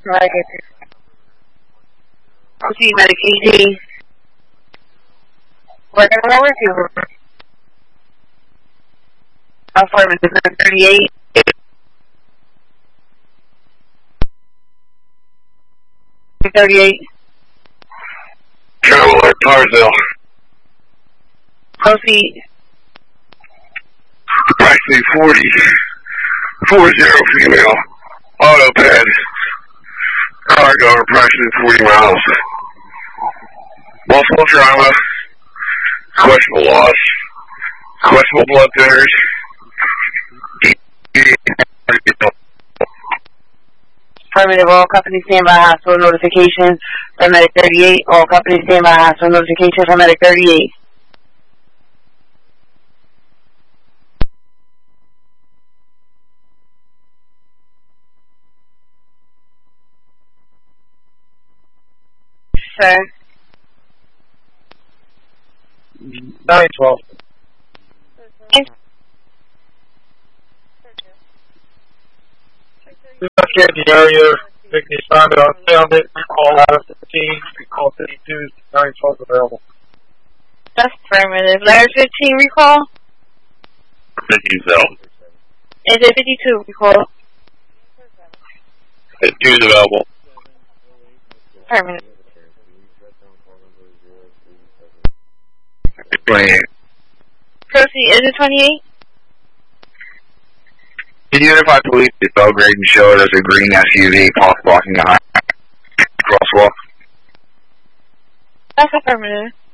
Proceed medication. What can I work you? Affirmative 38. 38. Traveler, Tarzell. Proceed. Approximately 40 female. Auto pad. Cargo approximately 40 miles. Multiple trauma. Questionable loss. Questionable blood thinners. Affirmative, all companies stand by hospital notification for Medic 38. All companies stand by hospital notification for Medic 38. Sir. 912. We left here in the area. Victory assignment on found it. Recall out of 15. Recall 52. 912 available. That's affirmative. Letter 15 recall? 50 cell. Is it 52 recall? 52 is available. Affirmative. 28. Proceed. Is it 28? Can you identify police at Belgrade and show it as a green SUV blocking the crosswalk? That's affirmative.